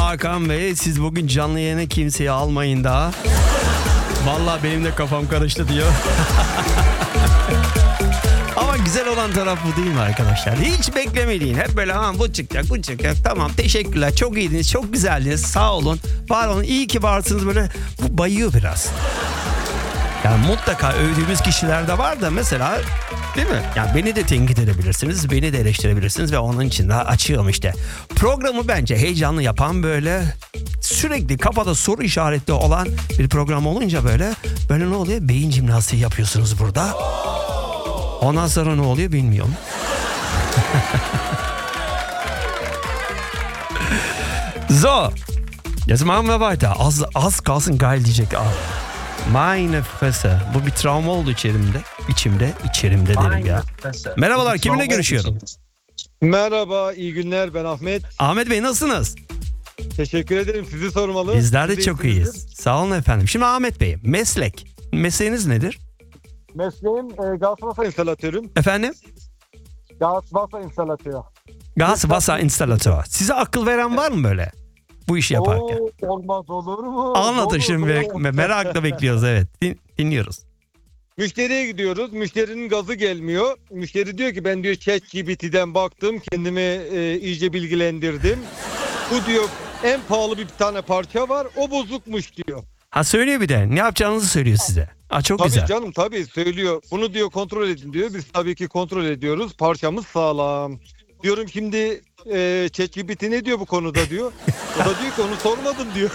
Hakan Bey, siz bugün canlı yayına kimseyi almayın daha. Vallahi benim de kafam karıştı diyor. Ama güzel olan taraf bu değil mi arkadaşlar? Hiç beklemediğin, hep böyle bu çıkacak, bu çıkacak. Tamam, teşekkürler, çok iyiydiniz, çok güzeldiniz, sağ olun, var olun, iyi ki varsınız, böyle bu bayıyor biraz. Yani mutlaka övdüğümüz kişiler de var da mesela, değil mi? Yani beni de tenkit edebilirsiniz, beni de eleştirebilirsiniz ve onun için de açığım işte. Programı bence heyecanlı yapan, böyle sürekli kafada soru işareti olan bir program olunca böyle ne oluyor? Beyin jimnastiği yapıyorsunuz burada. Ondan sonra ne oluyor bilmiyorum. So, jetzt machen wir weiter. Az kalsın geil diyecek abi. Meine Fresse. Bu bir travma oldu içerimde derim ya. Merhabalar, kiminle görüşüyorum? Merhaba, iyi günler, ben Ahmet. Ahmet Bey, nasılsınız? Teşekkür ederim, sizi sormalı. Bizler de çok iyiyiz. Sağ olun efendim. Şimdi Ahmet Bey, mesleğiniz nedir? Mesleğim gaz instalatörüm. Efendim? Gaz instalatör. Gaz installatör. Size akıl veren var mı böyle bu işi yaparken? Olmaz olur mu? Anlatın şimdi, merakla bekliyoruz, evet. Dinliyoruz. Müşteriye gidiyoruz, müşterinin gazı gelmiyor. Müşteri diyor ki ben diyor ChatGPT'den baktım, kendimi iyice bilgilendirdim. Bu diyor en pahalı bir tane parça var, o bozukmuş diyor. Ha, söylüyor bir de ne yapacağınızı söylüyor size. Çok tabii güzel. Tabii canım, tabii söylüyor. Bunu diyor kontrol edin diyor. Biz tabii ki kontrol ediyoruz. Parçamız sağlam. Diyorum şimdi ChatGPT ne diyor bu konuda diyor. O da diyor ki onu sormadım diyor.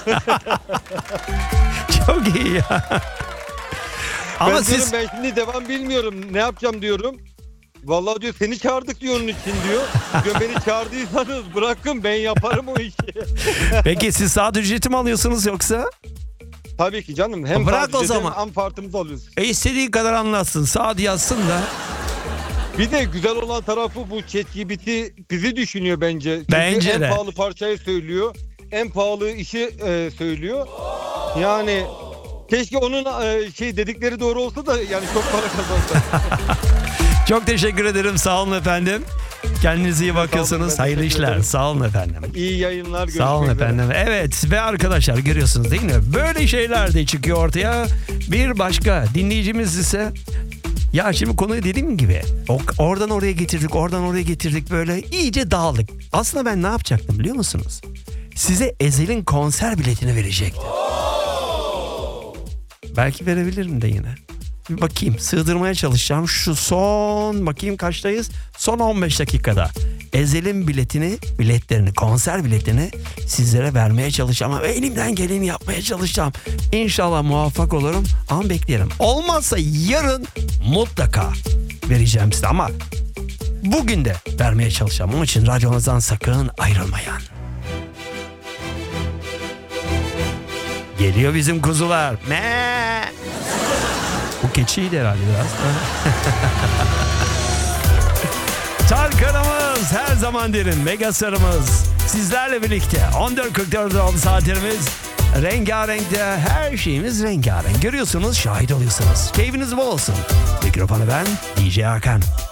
Çok iyi ya. Ama ben şimdi devam bilmiyorum. Ne yapacağım diyorum. Vallahi diyor seni çağırdık diyor onun için diyor. Diyor beni çağırdıysanız bırakın, ben yaparım o işi. Peki siz saat ücreti mi alıyorsunuz yoksa? Tabii ki canım. Hem bırak o zaman. Hem partimizi alıyoruz. İstediği kadar anlatsın. Saat yazsın da. Bir de güzel olan tarafı bu ChatGPT bizi düşünüyor bence. Çünkü bence en de. pahalı parçayı söylüyor. En pahalı işi söylüyor. Yani keşke onun dedikleri doğru olsa da yani çok para kazansa. Çok teşekkür ederim. Sağ olun efendim. Kendinize iyi bakıyorsunuz. Hayırlı işler. Sağ olun efendim. İyi yayınlar. Sağ olun efendim. Evet ve arkadaşlar, görüyorsunuz değil mi? Böyle şeyler de çıkıyor ortaya. Bir başka dinleyicimiz ise, ya şimdi konuyu dediğim gibi oradan oraya getirdik, böyle iyice dağıldık. Aslında ben ne yapacaktım biliyor musunuz? Size Ezel'in konser biletini verecektim. Belki verebilirim de yine. Bir bakayım, sığdırmaya çalışacağım. Şu son, bakayım kaçtayız? Son 15 dakikada Ezel'in konser biletini sizlere vermeye çalışacağım. Ama elimden geleni yapmaya çalışacağım. İnşallah muvaffak olurum ama bekleyelim. Olmazsa yarın mutlaka vereceğim size, ama bugün de vermeye çalışacağım. Onun için radyonuzdan sakın ayrılmayın. Geliyor bizim kuzular. Bu keçiydi herhalde biraz. Tarkan'ımız her zaman derim. Megastarımız sizlerle birlikte. 14.44 oldu saatlerimiz. Rengarenkte, her şeyimiz rengarenk. Görüyorsunuz, şahit oluyorsunuz. Keyfiniz bol olsun. Mikrofonu ben, DJ Hakan.